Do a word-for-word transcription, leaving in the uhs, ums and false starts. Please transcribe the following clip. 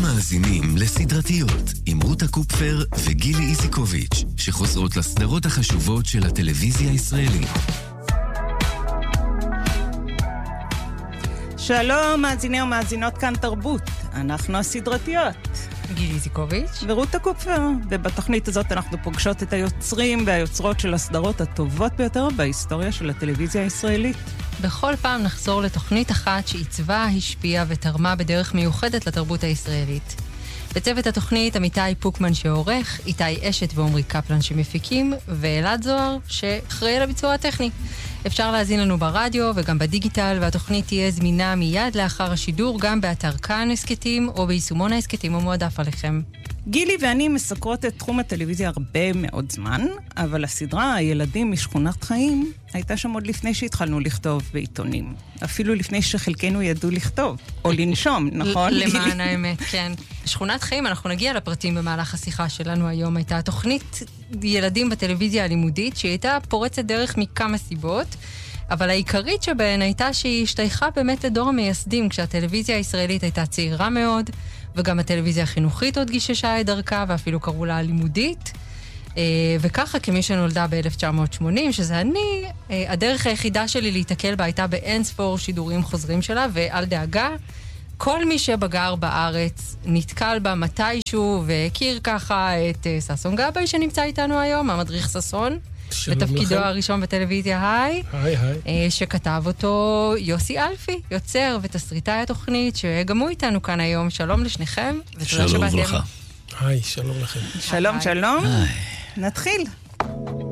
מאזינים לסדרתיות עם רותה קופפר וגילי איזיקוביץ', שחוזרות לסדרות החשובות של הטלוויזיה הישראלית. שלום, מאזיני ומאזינות כאן תרבות. אנחנו הסדרתיות. גילי איזיקוביץ' ורותה קופפר. ובתוכנית הזאת אנחנו פוגשות את היוצרים והיוצרות של הסדרות הטובות ביותר בהיסטוריה של הטלוויזיה הישראלית. בכל פעם נחזור לתוכנית אחת שעיצבה, השפיעה ותרמה בדרך מיוחדת לתרבות הישראלית. בצוות התוכנית עמיתי פוקמן שעורך, איתי אשת ועומרי קפלן שמפיקים, ואלעד זוהר שאחראי על הביצוע הטכני. אפשר להזין לנו ברדיו וגם בדיגיטל, והתוכנית תהיה זמינה מיד לאחר השידור גם באתר כאן הסקטים או ביישומון ההסקטים המועדף עליכם. גילי ואני מסקרות את תחום הטלוויזיה הרבה מאוד זמן, אבל הסדרה הילדים משכונת חיים הייתה שם עוד לפני שהתחלנו לכתוב בעיתונים. אפילו לפני שחלקנו ידעו לכתוב, או לנשום, נכון? למען האמת, כן. שכונת חיים, אנחנו נגיע לפרטים במהלך השיחה שלנו היום. הייתה תוכנית ילדים בטלוויזיה הלימודית, שהיא הייתה פורצת דרך מכמה סיבות, אבל העיקרית שבהן הייתה שהיא השתייכה באמת לדור המייסדים, כשהטלוויזיה הישראלית הייתה צעירה מאוד, וגם הטלוויזיה החינוכית עוד גיששה את דרכה, ואפילו קראו לה לימודית. וככה, כמי שנולדה ב-אלף תשע מאות שמונים, שזה אני, הדרך היחידה שלי להתקל בה הייתה באין ספור שידורים חוזרים שלה, ועל דאגה, כל מי שבגר בארץ נתקל בה מתישהו, והכיר ככה את ססון גבאי שנמצא איתנו היום, המדריך ססון, בתפקידו הראשון בטלוויזיה, היי, היי, היי. שכתב אותו יוסי אלפי, יוצר ותסריטאי התוכנית, שגם הוא איתנו כאן היום. שלום לשניכם. שלום וברכה. היי, שלום לכם. שלום, שלום. נתחיל.